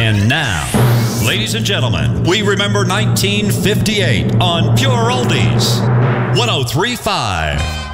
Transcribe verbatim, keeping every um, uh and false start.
And now, ladies and gentlemen, we remember nineteen fifty-eight on Pure Oldies one oh three point five.